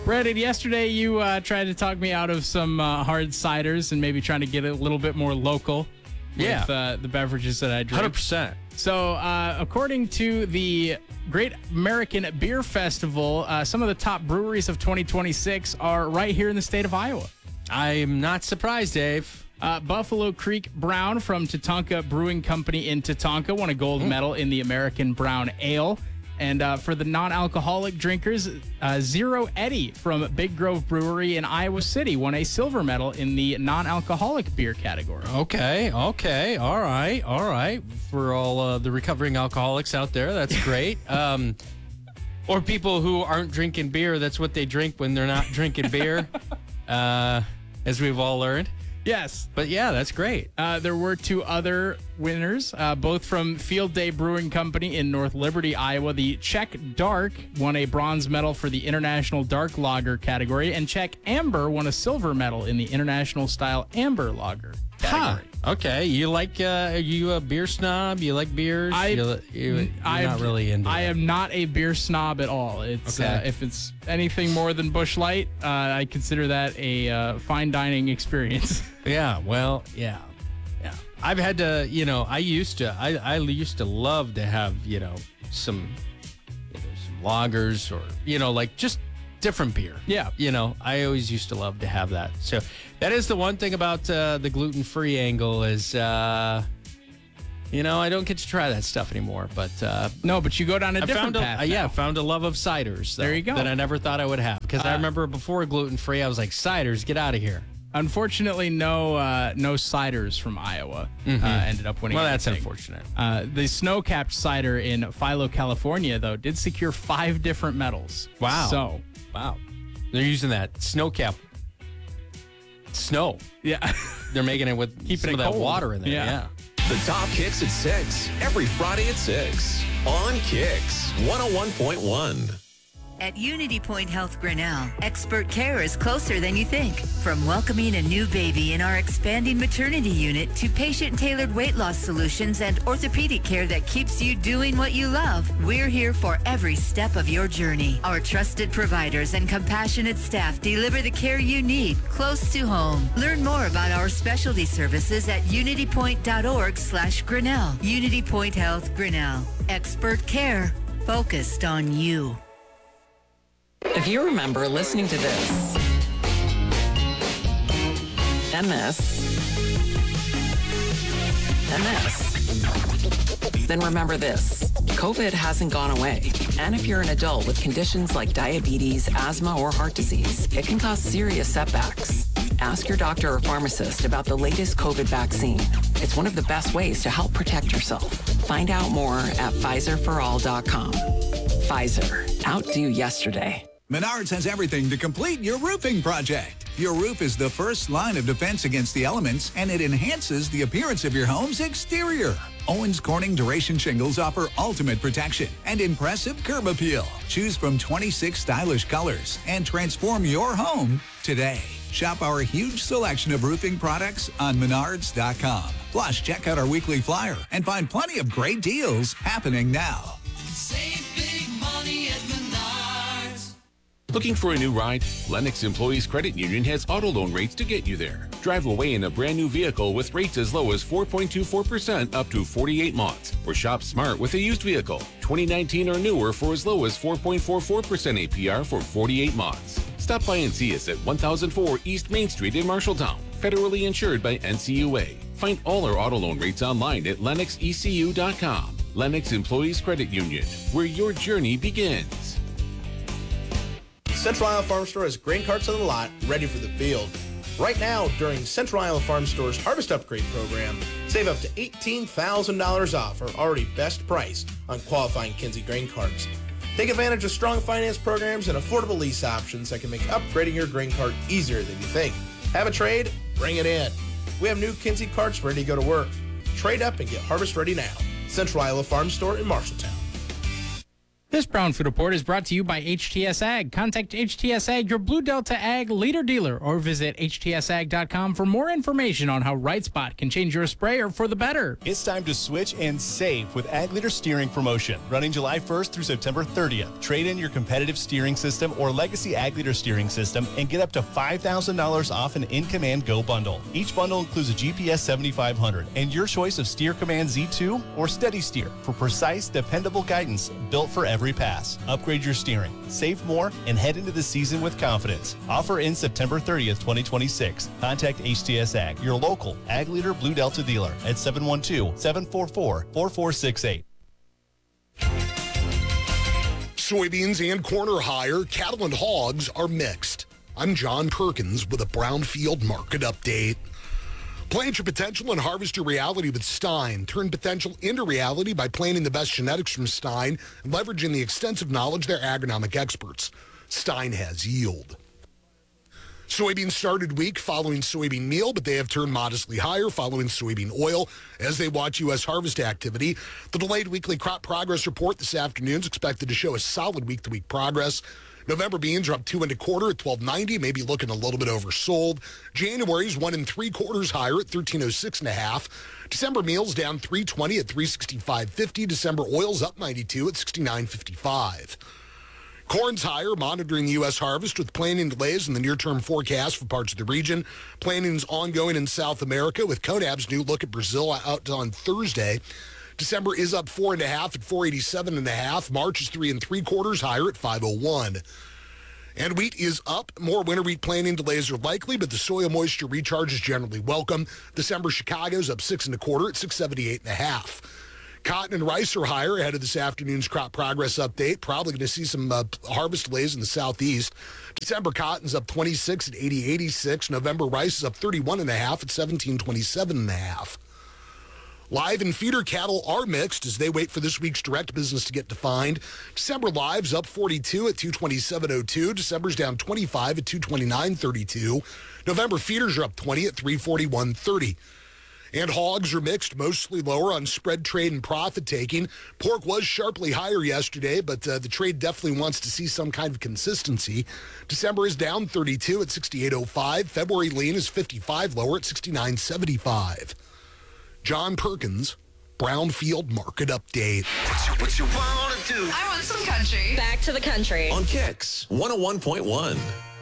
Brandon, yesterday you tried to talk me out of some hard ciders and maybe trying to get it a little bit more local with the beverages that I drink. 100%. So, according to the Great American Beer Festival, some of the top breweries of 2026 are right here in the state of Iowa. I'm not surprised, Dave. Buffalo Creek Brown from Tatanka Brewing Company in Tatanka won a gold medal in the American Brown Ale. And for the non-alcoholic drinkers, Zero Eddie from Big Grove Brewery in Iowa City won a silver medal in the non-alcoholic beer category. Okay. All right. For all the recovering alcoholics out there, that's great. Or people who aren't drinking beer, that's what they drink when they're not drinking beer, as we've all learned. Yes. But yeah, that's great. There were two other winners, both from Field Day Brewing Company in North Liberty, Iowa. The Czech Dark won a bronze medal for the International Dark Lager category, and Czech Amber won a silver medal in the International Style Amber Lager category. Okay. You like, are you a beer snob? You like beers? You're not really into I that. am not a beer snob at all. It's Okay. if it's anything more than Busch Light, I consider that a fine dining experience. Yeah, well, yeah. I've had to, I used to love to have, some lagers or, like just different beer. Yeah. I always used to love to have that. So that is the one thing about the gluten-free angle is, I don't get to try that stuff anymore. But No, but you go down a different path. I found a love of ciders. Though, There you go. That I never thought I would have. Because I remember before gluten-free, I was like, ciders, get out of here. Unfortunately, no ciders from Iowa ended up winning. Well, that's anything. unfortunate. The snow-capped cider in Philo, California, though, did secure 5 different medals. Wow. Wow. They're using that snow cap. Snow. Yeah. They're making it with Keeping some it of that cold. water in there. Yeah. The Top Kicks at 6, every Friday at 6 on Kicks 101.1. At Unity Point Health Grinnell, expert care is closer than you think. From welcoming a new baby in our expanding maternity unit to patient-tailored weight loss solutions and orthopedic care that keeps you doing what you love, we're here for every step of your journey. Our trusted providers and compassionate staff deliver the care you need close to home. Learn more about our specialty services at unitypoint.org/Grinnell. Unity Point Health Grinnell. Expert care focused on you. If you remember listening to this, and this, and this, then remember this. COVID hasn't gone away. And if you're an adult with conditions like diabetes, asthma, or heart disease, it can cause serious setbacks. Ask your doctor or pharmacist about the latest COVID vaccine. It's one of the best ways to help protect yourself. Find out more at PfizerForAll.com. Pfizer. Outdo yesterday. Menards has everything to complete your roofing project. Your roof is the first line of defense against the elements, and it enhances the appearance of your home's exterior. Owens Corning Duration Shingles offer ultimate protection and impressive curb appeal. Choose from 26 stylish colors and transform your home today. Shop our huge selection of roofing products on Menards.com. Plus, check out our weekly flyer and find plenty of great deals happening now. Save big money at Menards. Looking for a new ride? Lennox Employees Credit Union has auto loan rates to get you there. Drive away in a brand new vehicle with rates as low as 4.24% up to 48 months. Or shop smart with a used vehicle, 2019 or newer, for as low as 4.44% APR for 48 months. Stop by and see us at 1004 East Main Street in Marshalltown. Federally insured by NCUA. Find all our auto loan rates online at lennoxecu.com. Lennox Employees Credit Union, where your journey begins. Central Iowa Farm Store has grain carts on the lot, ready for the field. Right now, during Central Iowa Farm Store's Harvest Upgrade Program, save up to $18,000 off our already best price on qualifying Kinsey grain carts. Take advantage of strong finance programs and affordable lease options that can make upgrading your grain cart easier than you think. Have a trade? Bring it in. We have new Kinsey carts ready to go to work. Trade up and get harvest ready now. Central Iowa Farm Store in Marshalltown. This Brown Food Report is brought to you by HTS Ag. Contact HTS Ag, your Blue Delta Ag leader dealer, or visit htsag.com for more information on how Right Spot can change your sprayer for the better. It's time to switch and save with Ag Leader Steering Promotion. Running July 1st through September 30th. Trade in your competitive steering system or legacy Ag Leader steering system and get up to $5,000 off an In Command Go bundle. Each bundle includes a GPS 7500 and your choice of Steer Command Z2 or Steady Steer for precise, dependable guidance built for every pass. Upgrade your steering, save more, and head into the season with confidence. Offer in September 30th, 2026. Contact HTS Ag, your local Ag Leader Blue Delta dealer at 712-744-4468. Soybeans and corn are higher. Cattle and hogs are mixed. I'm John Perkins with a Brownfield market update. Plant your potential and harvest your reality with Stein. Turn potential into reality by planting the best genetics from Stein and leveraging the extensive knowledge of their agronomic experts. Stein has yield. Soybeans started weak following soybean meal, but they have turned modestly higher following soybean oil as they watch U.S. harvest activity. The delayed weekly crop progress report this afternoon is expected to show a solid week-to-week progress. November beans are up 2 1/4 at $12.90, maybe looking a little bit oversold. January's 1 3/4 higher at $13.06.5. December meals down $3.20 at $365.50. December oils up 92 at $69.55. Corn's higher, monitoring the U.S. harvest with planting delays in the near-term forecast for parts of the region. Planting is ongoing in South America with CONAB's new look at Brazil out on Thursday. December is up 4.5 at $487.5. March is 3 3/4 higher at $501. And wheat is up. More winter wheat planting delays are likely, but the soil moisture recharge is generally welcome. December Chicago's up 6 1/4 at $678.5. Cotton and rice are higher ahead of this afternoon's crop progress update. Probably going to see some harvest delays in the southeast. December cotton's up 26 at $80.86. November rice is up 31.5 at $17.27.5. Live and feeder cattle are mixed as they wait for this week's direct business to get defined. December live's up 42 at $227.02. December's down 25 at $229.32. November feeders are up 20 at $341.30. And hogs are mixed, mostly lower on spread trade and profit taking. Pork was sharply higher yesterday, but the trade definitely wants to see some kind of consistency. December is down 32 at $68.05. February lean is 55 lower at $69.75. John Perkins, Brownfield Market Update. What you want to do? I want some country. Back to the country. On Kicks 101.1.